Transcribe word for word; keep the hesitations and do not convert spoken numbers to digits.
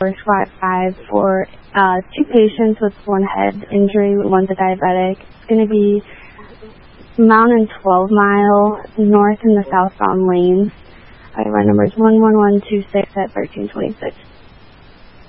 five five for uh, two patients with one head injury. One's a diabetic. It's going to be Mountain twelve mile north in the southbound lanes. I run numbers one one one two six at thirteen twenty-six.